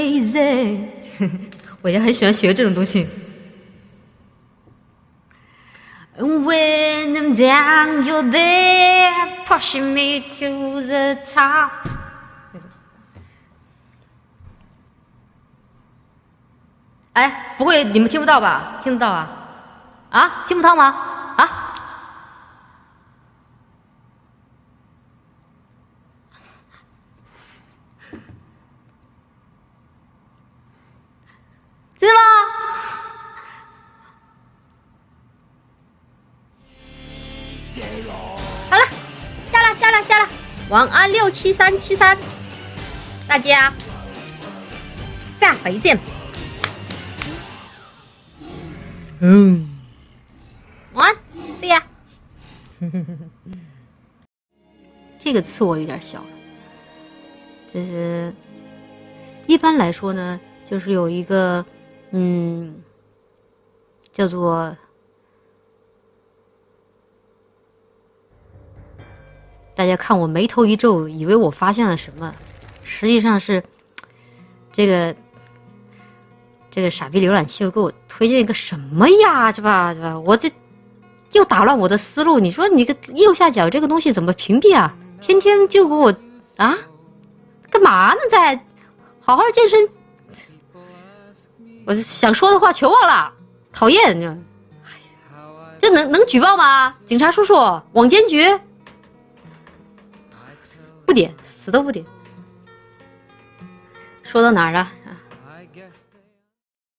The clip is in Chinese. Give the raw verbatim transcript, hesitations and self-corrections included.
我也很喜欢学这种东西。When I'm down, you're there, pushing me to the top. 哎，不会你们听不到吧？听得到啊？啊，听不到吗？啊？真的吗？好了，下了下了下了，晚安六七三七三，大家下回见。嗯，晚安 ，see ya。这个刺我有点小了，这是一般来说呢，就是有一个嗯，叫做大家看我眉头一皱，以为我发现了什么，实际上是这个。这个傻逼浏览器又给我推荐一个什么呀？是吧？是吧？我这又打乱我的思路。你说你个右下角这个东西怎么屏蔽啊？天天就给我啊，干嘛呢？在好好健身，我想说的话全忘了，讨厌！这这能能举报吗？警察叔叔，网监局，不点，死都不点。说到哪儿了？